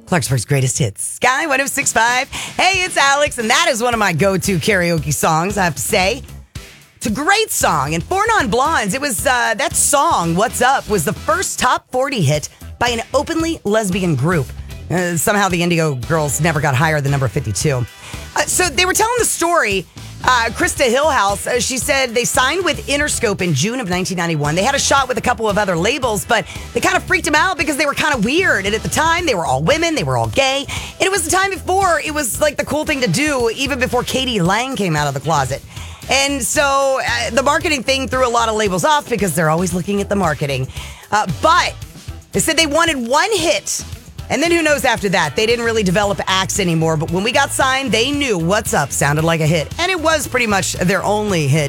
Clarksburg's greatest hits. Sky 106.5. Hey, it's Alex, and that is one of my go-to karaoke songs, I have to say. It's a great song. And Four Non Blondes, it was that song, What's Up, was the first top 40 hit by an openly lesbian group. Somehow the Indigo Girls never got higher than number 52. So they were telling the story. Krista Hillhouse, she said they signed with Interscope in June of 1991. They had a shot with a couple of other labels, but they kind of freaked them out because they were kind of weird. And at the time, they were all women, they were all gay. And it was the time before it was like the cool thing to do, even before Katie Lang came out of the closet. And so the marketing thing threw a lot of labels off because they're always looking at the marketing. But they said they wanted one hit. And then who knows after that? They didn't really develop acts anymore. But when we got signed, they knew What's Up sounded like a hit. And it was pretty much their only hit.